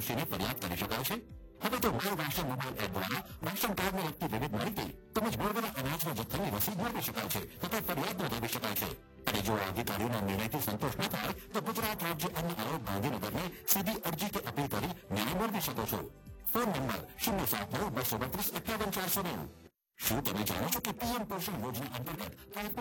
કાર્યદર્શીને ફરિયાદ કરી શકાય છે। હવે તો માય રાશન મોબાઈલ એપ દ્વારા રાશન કાર્ડને લગતી વિવિધ માહિતી તેમજ મળવાના અનાજના જથ્થાની રસીદ મેળવી શકાય છે તથા ફરિયાદ નોંધાવી શકાય છે। અને જો આ અધિકારીઓના નિર્ણયથી સંતોષ ન થાય તો ગુજરાત રાજ્ય અન્ન આયોગ ગાંધીનગરને સીધી અરજી કે અપીલ કરી ન્યાય મેળવી શકો છો। Phone number 079 232 58 409। શું તમે જાણો છો કે પીએમ પોષણ યોજના અંતર્ગત